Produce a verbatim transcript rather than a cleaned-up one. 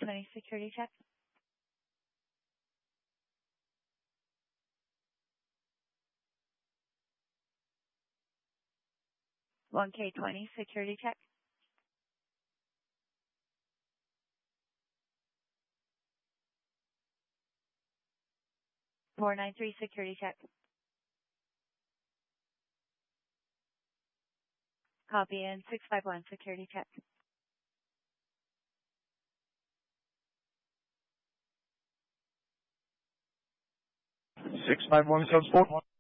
twenty security check. one K twenty security check. four nine three security check. Copy in six five one security check. six five one Code Sport.